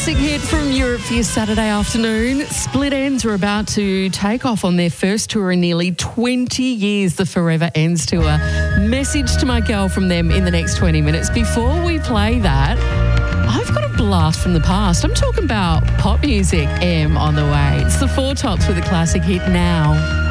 classic hit from Europe for your Saturday afternoon. Split Enz are about to take off on their first tour in nearly 20 years, the Forever Ends tour. Message to my girl from them in the next 20 minutes. Before we play that, I've got a blast from the past. I'm talking about pop music, on the way. It's the Four Tops with a classic hit now.